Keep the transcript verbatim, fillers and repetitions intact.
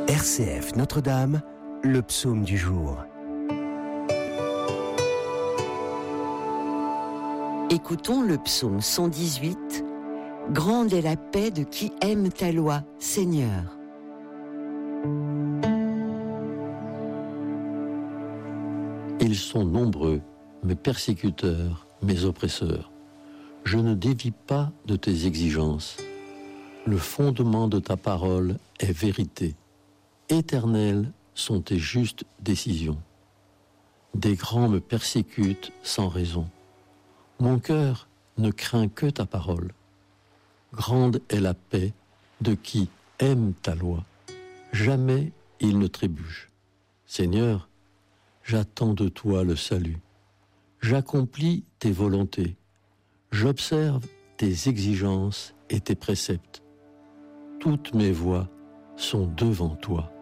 R C F Notre-Dame, le psaume du jour. Écoutons le psaume cent dix-huit. Grande est la paix de qui aime ta loi, Seigneur. Ils sont nombreux, mes persécuteurs, mes oppresseurs. Je ne dévie pas de tes exigences. Le fondement de ta parole est vérité. Éternelles sont tes justes décisions. Des grands me persécutent sans raison. Mon cœur ne craint que ta parole. Grande est la paix de qui aime ta loi. Jamais il ne trébuche. Seigneur, j'attends de toi le salut. J'accomplis tes volontés. J'observe tes exigences et tes préceptes. Toutes mes voies sont devant toi.